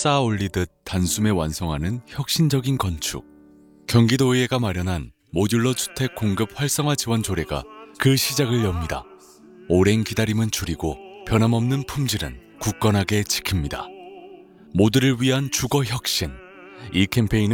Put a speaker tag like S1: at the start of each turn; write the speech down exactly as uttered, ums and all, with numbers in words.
S1: 쌓아 올리듯 단숨에 완성하는 혁신적인 건축. 경기도의회가 마련한 모듈러 주택 공급 활성화 지원 조례가 그 시작을 엽니다. 오랜 기다림은 줄이고 변함없는 품질은 굳건하게 지킵니다. 모두를 위한 주거 혁신. 이 캠페인은